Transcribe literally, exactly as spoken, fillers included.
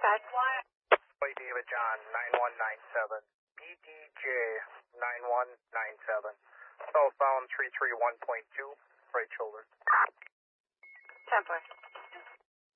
ahead. Boy David John, nine one nine seven. B D J, nine one nine seven. Southbound three three one point two, right shoulder. Templar.